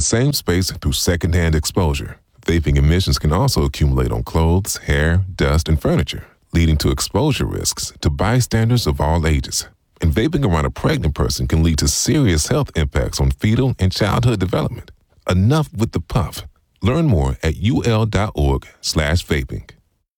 same space through secondhand exposure. Vaping emissions can also accumulate on clothes, hair, dust, and furniture, leading to exposure risks to bystanders of all ages. And vaping around a pregnant person can lead to serious health impacts on fetal and childhood development. Enough with the puff. Learn more at ul.org/vaping.